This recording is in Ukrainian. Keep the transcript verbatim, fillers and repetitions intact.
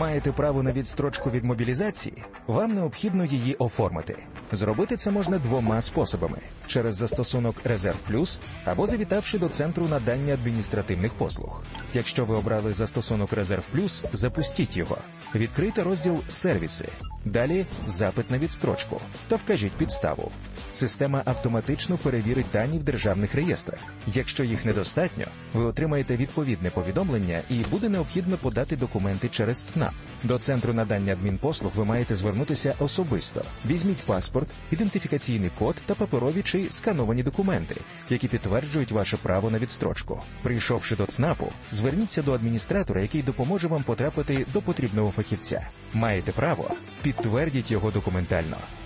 Маєте право на відстрочку від мобілізації? Вам необхідно її оформити. Зробити це можна двома способами – через застосунок «Резерв Плюс» або завітавши до Центру надання адміністративних послуг. Якщо ви обрали застосунок «Резерв Плюс», запустіть його. Відкрийте розділ «Сервіси». Далі «Запит на відстрочку» та вкажіть підставу. Система автоматично перевірить дані в державних реєстрах. Якщо їх недостатньо, ви отримаєте відповідне повідомлення і буде необхідно подати документи через ЦНАП. До Центру надання адмінпослуг ви маєте звернутися особисто. Візьміть паспорт, ідентифікаційний код та паперові чи скановані документи, які підтверджують ваше право на відстрочку. Прийшовши до ЦНАПу, зверніться до адміністратора, який допоможе вам потрапити до потрібного фахівця. Маєте право? Підтвердіть його документально.